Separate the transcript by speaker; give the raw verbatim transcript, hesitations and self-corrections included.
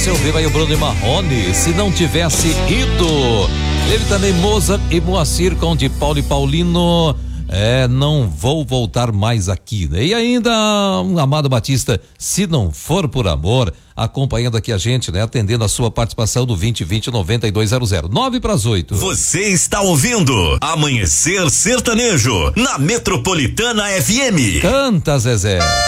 Speaker 1: você ouviu aí o Bruno e Marrone, Se Não Tivesse Ido. Ele também, Mozart e Moacir com de Paulo e Paulino. É, não vou voltar mais aqui, né? E ainda um Amado Batista, Se Não For Por Amor, acompanhando aqui a gente, né? Atendendo a sua participação do vinte vinte noventa e dois zero zero, nove para as oito.
Speaker 2: Você está ouvindo Amanhecer Sertanejo na Metropolitana F M.
Speaker 1: Canta, Zezé.